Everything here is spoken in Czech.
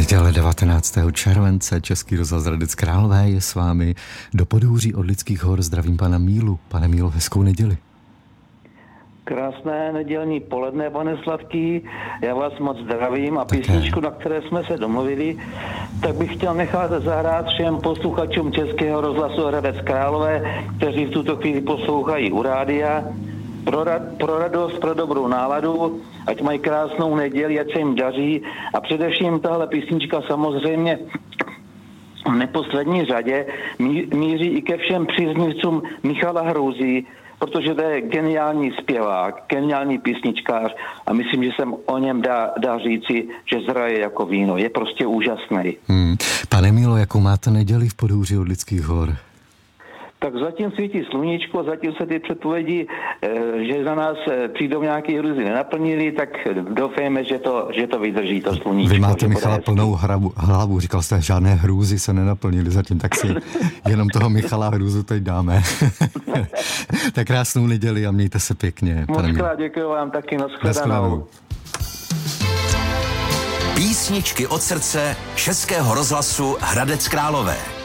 Neděle 19. července Český rozhlas Hradec Králové je s vámi. Do Podhůří od Lidských hor zdravím pana Mílu. Pane Mílo, hezkou neděli. Krásné nedělní poledne, pane Sladký. Já vás moc zdravím a písničku, na které jsme se domluvili, tak bych chtěl nechat zahrát všem posluchačům Českého rozhlasu Hradec Králové, kteří v tuto chvíli poslouchají u rádia. Pro radost, pro dobrou náladu, ať mají krásnou neděli, ať se jim daří a především tahle písnička samozřejmě v neposlední řadě míří i ke všem příznivcům Michala Hrouzí, protože to je geniální zpěvák, geniální písničkář a myslím, že jsem o něm dá říci, že zraje jako víno. Je prostě úžasný. Pane Mílo, jakou máte neděli v Podhůří od Lidských hor? Tak zatím svítí sluníčko, zatím se ty předpovědi, že za nás přijdou nějaký hruzy nenaplnili, tak doufejme, že to vydrží to sluníčko. Vy máte, Michala, plnou hlavu, říkal jste, žádné hrůzy se nenaplnili zatím, tak si jenom toho Michala hrůzu teď dáme. Tak krásnou neděli a mějte se pěkně. Moc děkuji vám taky, nashledanou. Písničky od srdce Českého rozhlasu Hradec Králové.